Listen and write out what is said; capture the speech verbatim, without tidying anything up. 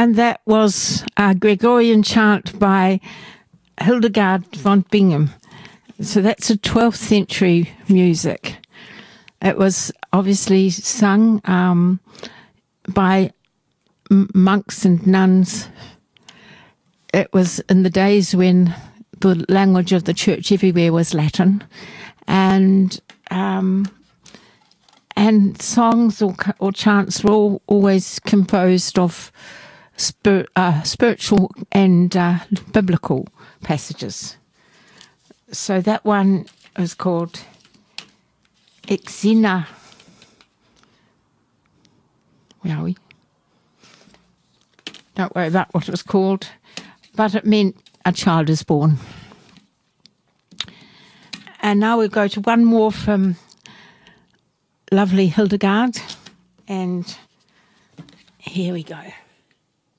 And that was a Gregorian chant by Hildegard von Bingen. So that's a twelfth century music. It was obviously sung um, by m- monks and nuns. It was in the days when the language of the church everywhere was Latin, and um, and songs or, or chants were all, always composed of spir- uh, spiritual and uh, biblical passages. So that one is called Exina. Where are we? Don't worry about what it was called, but it meant a child is born. And now we'll go to one more from lovely Hildegard, and here we go.